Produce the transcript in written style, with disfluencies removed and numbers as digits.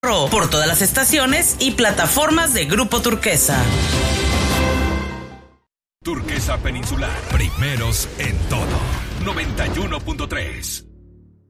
por todas las estaciones y plataformas de Grupo Turquesa. Turquesa Peninsular, primeros en todo. 91.3.